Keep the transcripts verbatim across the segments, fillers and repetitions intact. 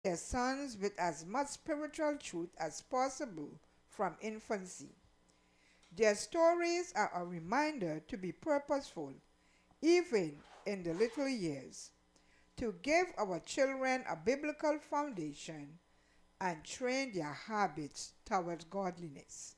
their sons with as much spiritual truth as possible from infancy. Their stories are a reminder to be purposeful, even in the little years, to give our children a biblical foundation and train their habits towards godliness.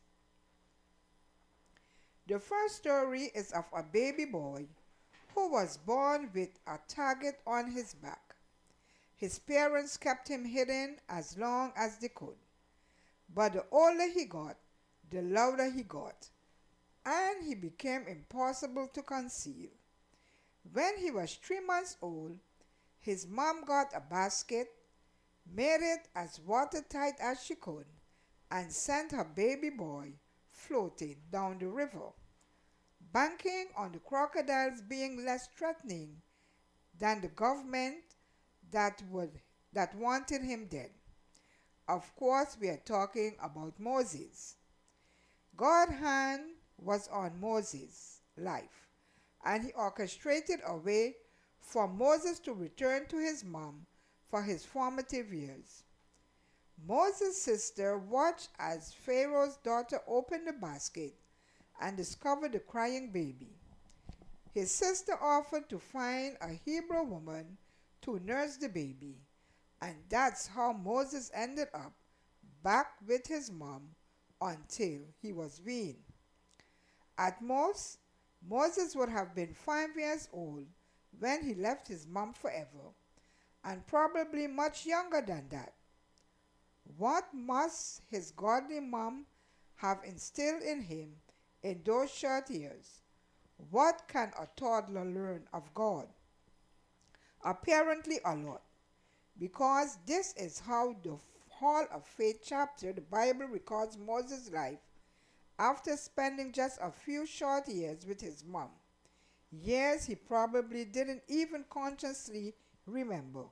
The first story is of a baby boy who was born with a target on his back. His parents kept him hidden as long as they could, but the older he got, the louder he got, and he became impossible to conceal. When he was three months old, his mom got a basket, made it as watertight as she could, and sent her baby boy floating down the river, banking on the crocodiles being less threatening than the government that would that wanted him dead. Of course, we are talking about Moses. God's hand was on Moses' life, and he orchestrated a way for Moses to return to his mom for his formative years. Moses' sister watched as Pharaoh's daughter opened the basket and discovered the crying baby. His sister offered to find a Hebrew woman to nurse the baby, and that's how Moses ended up back with his mom until he was weaned. At most, Moses would have been five years old when he left his mom forever, and probably much younger than that. What must his godly mom have instilled in him in those short years? What can a toddler learn of God? Apparently a lot, because this is how the Hall of Faith chapter the Bible records Moses' life after spending just a few short years with his mom, years he probably didn't even consciously remember.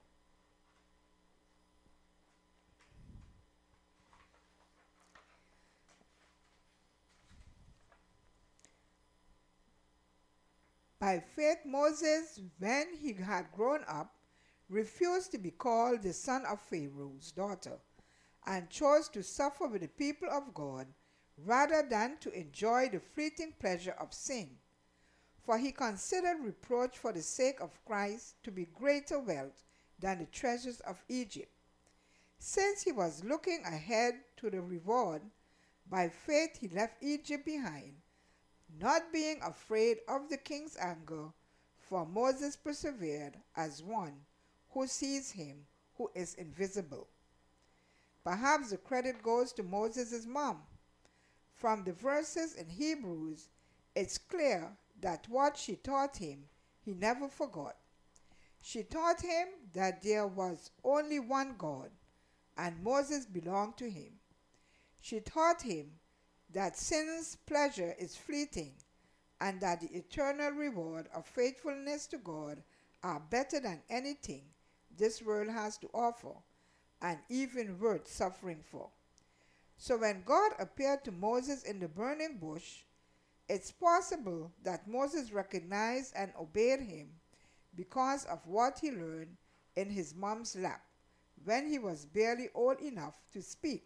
By faith, Moses, when he had grown up, refused to be called the son of Pharaoh's daughter and chose to suffer with the people of God rather than to enjoy the fleeting pleasure of sin. For he considered reproach for the sake of Christ to be greater wealth than the treasures of Egypt. Since he was looking ahead to the reward, by faith he left Egypt behind, not being afraid of the king's anger, for Moses persevered as one who sees him who is invisible. Perhaps the credit goes to Moses' mom. From the verses in Hebrews, it's clear that what she taught him, he never forgot. She taught him that there was only one God, and Moses belonged to him. She taught him that sin's pleasure is fleeting, and that the eternal reward of faithfulness to God are better than anything this world has to offer, and even worth suffering for. So when God appeared to Moses in the burning bush, it's possible that Moses recognized and obeyed him because of what he learned in his mom's lap when he was barely old enough to speak.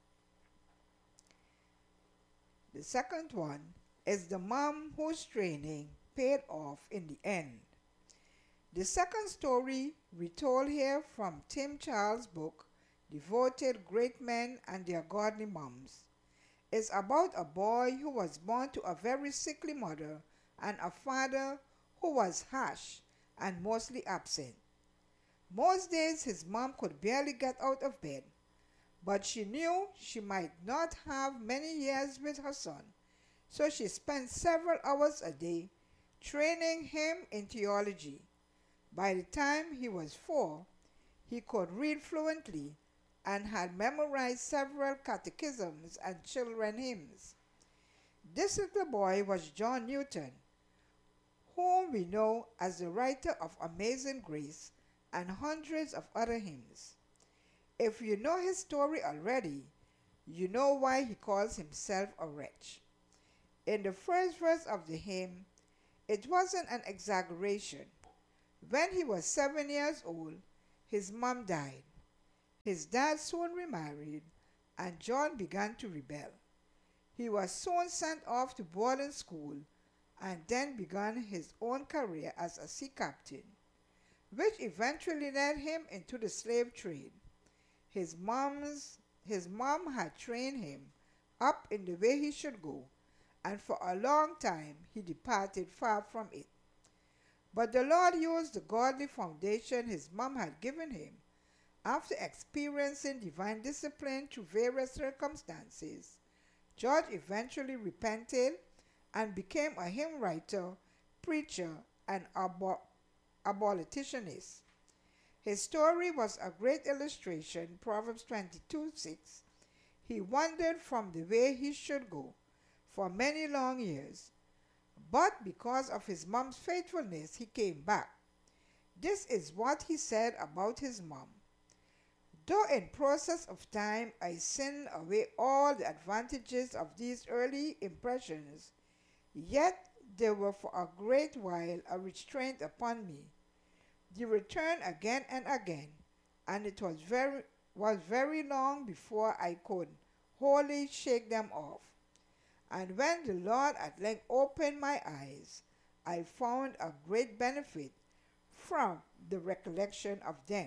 The second one is the mom whose training paid off in the end. The second story retold here from Tim Charles' book, Devoted Great Men and Their Godly Moms, is about a boy who was born to a very sickly mother and a father who was harsh and mostly absent. Most days his mom could barely get out of bed, but she knew she might not have many years with her son, so she spent several hours a day training him in theology. By the time he was four, he could read fluently and had memorized several catechisms and children hymns. This little boy was John Newton, whom we know as the writer of Amazing Grace and hundreds of other hymns. If you know his story already, you know why he calls himself a wretch. In the first verse of the hymn, it wasn't an exaggeration. When he was seven years old, his mom died. His dad soon remarried, and John began to rebel. He was soon sent off to boarding school and then began his own career as a sea captain, which eventually led him into the slave trade. His mom's his mom had trained him up in the way he should go, and for a long time he departed far from it. But the Lord used the godly foundation his mom had given him. After experiencing divine discipline through various circumstances, George eventually repented and became a hymn writer, preacher, and abo- abolitionist. His story was a great illustration. Proverbs twenty-two six. He wandered from the way he should go for many long years, but because of his mom's faithfulness, he came back. This is what he said about his mom. Though in process of time I sinned away all the advantages of these early impressions, yet they were for a great while a restraint upon me. They returned again and again, and it was very was very long before I could wholly shake them off. And when the Lord at length opened my eyes, I found a great benefit from the recollection of them.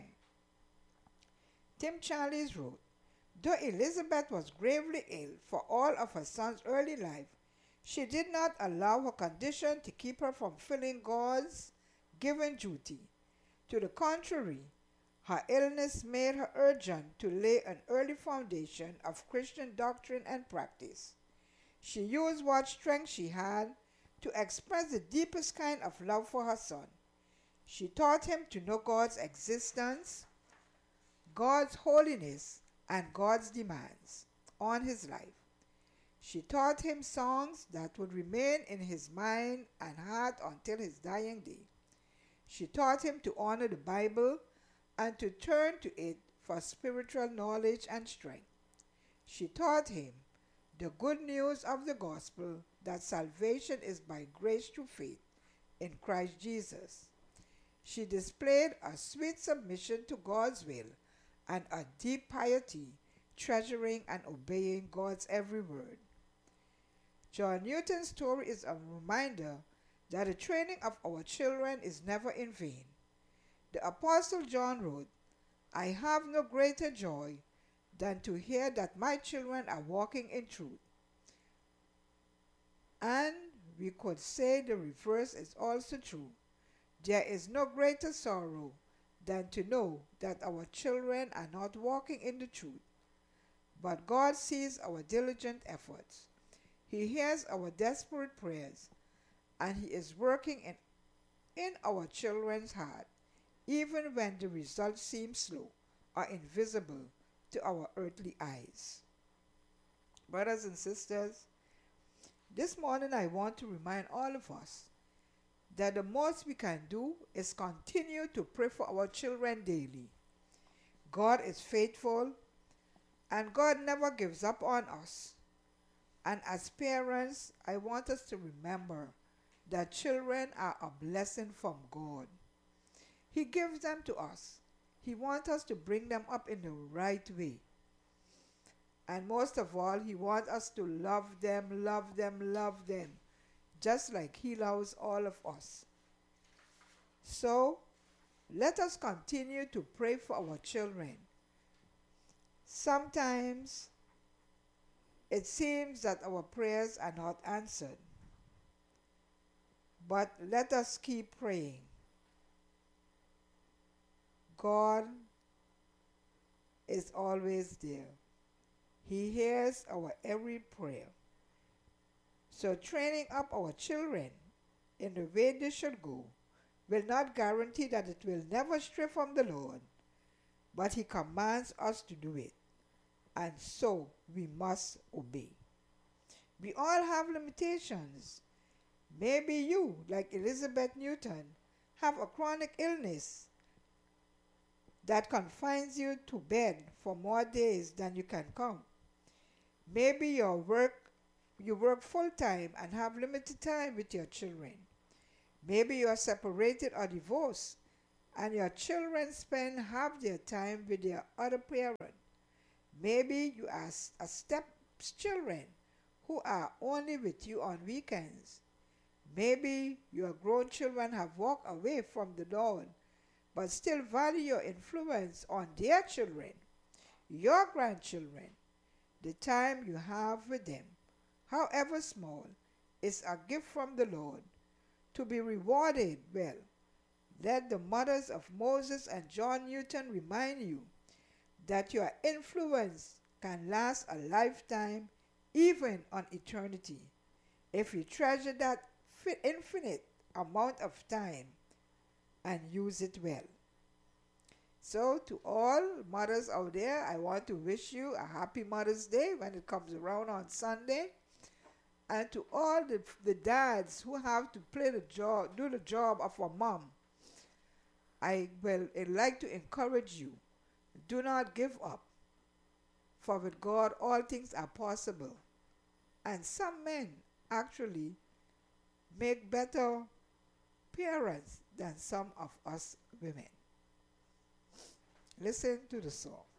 Tim Challies wrote, though Elizabeth was gravely ill for all of her son's early life, she did not allow her condition to keep her from filling God's given duty. To the contrary, her illness made her urgent to lay an early foundation of Christian doctrine and practice. She used what strength she had to express the deepest kind of love for her son. She taught him to know God's existence, God's holiness, and God's demands on his life. She taught him songs that would remain in his mind and heart until his dying day. She taught him to honor the Bible and to turn to it for spiritual knowledge and strength. She taught him the good news of the gospel, that salvation is by grace through faith in Christ Jesus. She displayed a sweet submission to God's will and a deep piety, treasuring and obeying God's every word. John Newton's story is a reminder that the training of our children is never in vain. The Apostle John wrote, I have no greater joy than to hear that my children are walking in truth. And we could say the reverse is also true. There is no greater sorrow than to know that our children are not walking in the truth. But God sees our diligent efforts. He hears our desperate prayers, and He is working in, in our children's heart, even when the results seem slow or invisible to our earthly eyes. Brothers and sisters, this morning I want to remind all of us that the most we can do is continue to pray for our children daily. God is faithful, and God never gives up on us. And as parents, I want us to remember that children are a blessing from God. He gives them to us. He wants us to bring them up in the right way. And most of all, He wants us to love them, love them, love them, just like He loves all of us. So, let us continue to pray for our children. Sometimes, it seems that our prayers are not answered. But let us keep praying. God is always there. He hears our every prayer. So training up our children in the way they should go will not guarantee that it will never stray from the Lord, but He commands us to do it, and so we must obey. We all have limitations. Maybe you, like Elizabeth Newton, have a chronic illness that confines you to bed for more days than you can count. Maybe your work, you work full-time and have limited time with your children. Maybe you are separated or divorced and your children spend half their time with their other parent. Maybe you are a step children who are only with you on weekends. Maybe your grown children have walked away from the Lord but still value your influence on their children, your grandchildren. The time you have with them, however small, is a gift from the Lord to be rewarded well. Let the mothers of Moses and John Newton remind you that your influence can last a lifetime, even on eternity, if you treasure that infinite amount of time and use it well. So, to all mothers out there, I want to wish you a happy Mother's Day when it comes around on Sunday. And to all the, the dads who have to play the job, do the job of a mom, I will I'd like to encourage you. Do not give up, for with God all things are possible. And some men actually make better parents than some of us women. Listen to the song.